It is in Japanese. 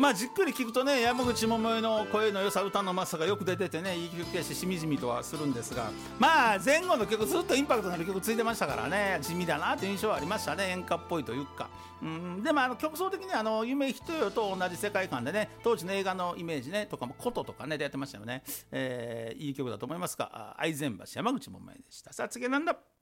まあじっくり聞くとね、山口百恵の声の良さ、歌のうまさがよく出ててね、いい曲やししみじみとはするんですが、まあ前後の曲ずっとインパクトのある曲ついてましたからね、地味だなという印象はありましたね。演歌っぽいというか。でも曲奏的に夢人よと同じ世界観でね、当時の映画のイメージねとかも琴とかねでやってましたよね。いい曲だと思いますが、愛染橋山口百恵でした。さあ次なんだ。